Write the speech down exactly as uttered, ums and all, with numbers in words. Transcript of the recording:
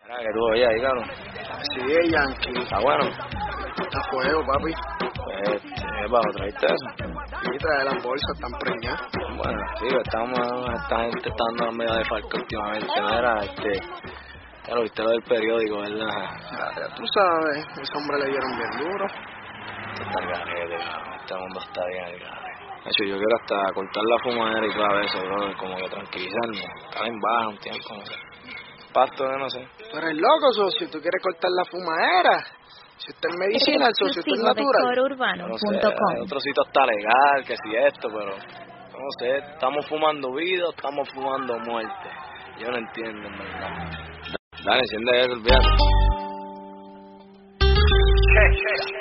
Mira, que tú oyes ahí, cabrón. Sí, el Yankee. Está bueno. Está fuego, papi. Pues, eh, bajo, ¿traíste eso? Y trae las bolsas, están preñadas. Bueno, sí, estamos, esta gente está dando medio de falco últimamente. Mira, este, ya lo viste lo del periódico, ¿verdad? Ya, ya tú sabes, ese hombre le dieron bien duro. Está el garete, cabrón. Este mundo está bien el garete. De hecho, yo quiero hasta cortar la fumadera y todo eso, bro, como que tranquilizarme. Estar en baja un tiempo, no sé. Pasto, yo no sé. Tú eres loco, socio, tú quieres cortar la fumadera. Si usted es medicina, el socio, usted es natural. No sé, el otro sitio está legal, que si esto, pero no sé, estamos fumando vida o estamos fumando muerte. Yo no entiendo, en verdad. Dale, enciende eso, olvídate.